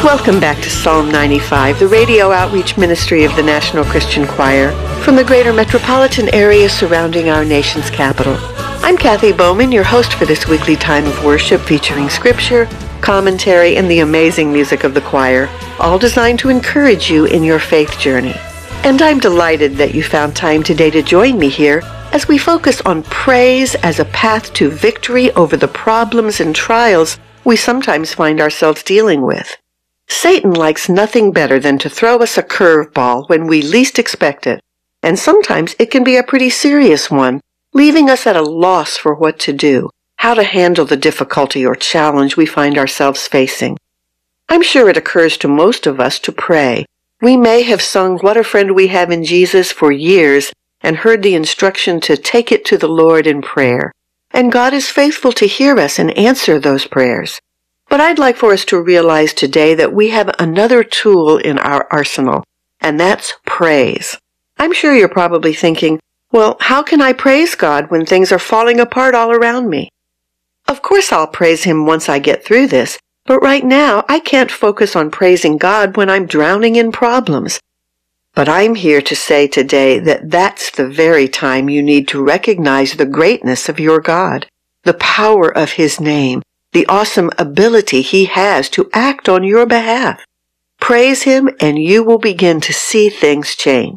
Welcome back to Psalm 95, the radio outreach ministry of the National Christian Choir from the greater metropolitan area surrounding our nation's capital. I'm Kathy Bowman, your host for this weekly time of worship featuring scripture, commentary, and the amazing music of the choir, all designed to encourage you in your faith journey. And I'm delighted that you found time today to join me here as we focus on praise as a path to victory over the problems and trials we sometimes find ourselves dealing with. Satan likes nothing better than to throw us a curveball when we least expect it, and sometimes it can be a pretty serious one, leaving us at a loss for what to do, how to handle the difficulty or challenge we find ourselves facing. I'm sure it occurs to most of us to pray. We may have sung What a Friend We Have in Jesus for years and heard the instruction to take it to the Lord in prayer, and God is faithful to hear us and answer those prayers. But I'd like for us to realize today that we have another tool in our arsenal, and that's praise. I'm sure you're probably thinking, well, how can I praise God when things are falling apart all around me? Of course I'll praise Him once I get through this, but right now I can't focus on praising God when I'm drowning in problems. But I'm here to say today that that's the very time you need to recognize the greatness of your God, the power of His name, the awesome ability He has to act on your behalf. Praise Him and you will begin to see things change.